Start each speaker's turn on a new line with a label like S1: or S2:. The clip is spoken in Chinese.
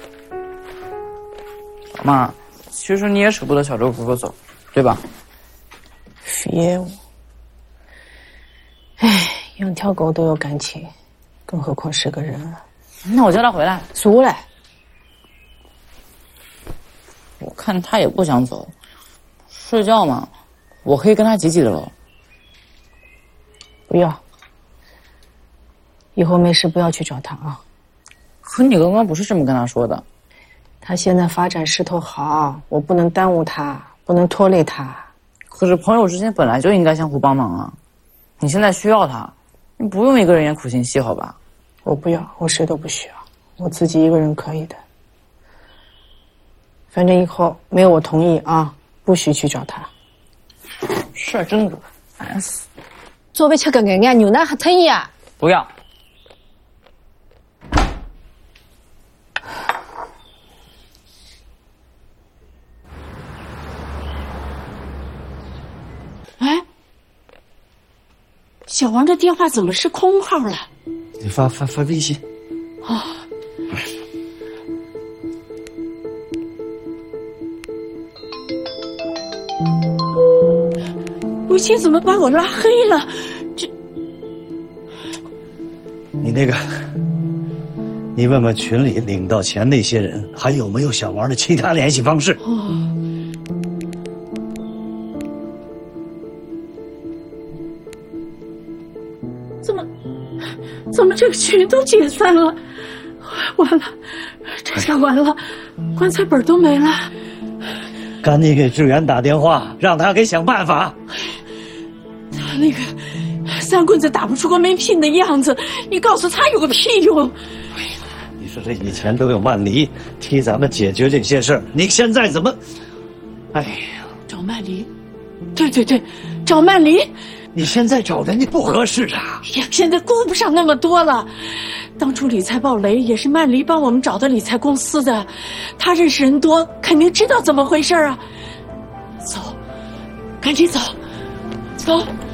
S1: 妈，其实你也舍不得小周哥哥走，对吧？
S2: 别我，哎，养条狗都有感情，更何况是个人啊。
S1: 那我叫他回来。
S2: 出来。
S1: 我看他也不想走，睡觉嘛，我可以跟他挤挤的喽。
S2: 不要，以后没事不要去找他啊。
S1: 可你刚刚不是这么跟他说的。
S2: 他现在发展势头好，我不能耽误他，不能拖累他。
S1: 可是朋友之间本来就应该相互帮忙啊！你现在需要他，你不用一个人演苦情戏，好吧？
S2: 我不要，我谁都不需要，我自己一个人可以的。反正以后没有我同意啊，不许去找他。
S1: 事儿真多，烦死！
S2: 做饭吃搿眼呀，牛奶喝脱呀。
S1: 不要。
S3: 哎，小王这电话怎么是空号了？
S4: 你发微信。
S3: 哦。微信怎么把我拉黑了？这……
S4: 你那个，你问问群里领到钱那些人，还有没有小王的其他联系方式？
S3: 哦。怎么这个群都解散了？完了，这下完了，棺材本都没了。
S4: 赶紧给志远打电话，让他给想办法。
S3: 他那个三棍子打不出个没拼的样子，你告诉他有个屁用！
S4: 你说这以前都有曼离替咱们解决这些事儿，你现在怎么？哎呀，
S3: 找曼离，对，找曼离。
S4: 你现在找人家不合适啊！
S3: 呀，现在顾不上那么多了。当初理财暴雷也是曼离帮我们找的理财公司的，他认识人多，肯定知道怎么回事啊。走，赶紧走，走。